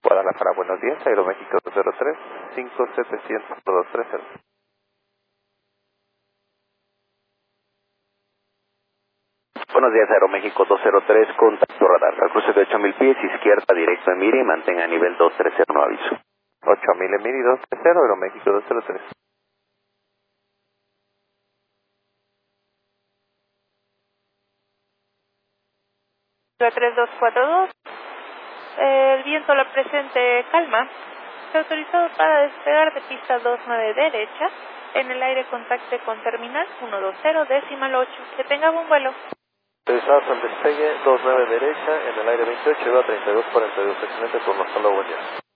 Guadalajara, buenos días, Aeroméxico 203, 5700-230. Buenos días, Aeroméxico 203, contacto radar. Al cruce de 8000 pies, izquierda, directo en mire y mantenga nivel 230, no aviso. 8000 en Miri 230, Aeroméxico 203. La 3242, el viento la presente calma. Se autorizado para despegar de pista 29 derecha. En el aire contacte con terminal 120 decimal 8. Que tenga buen vuelo. Autorizados al despegue 29 derecha, en el aire 28, iba 3242. Excelente turno, hasta luego, buen día.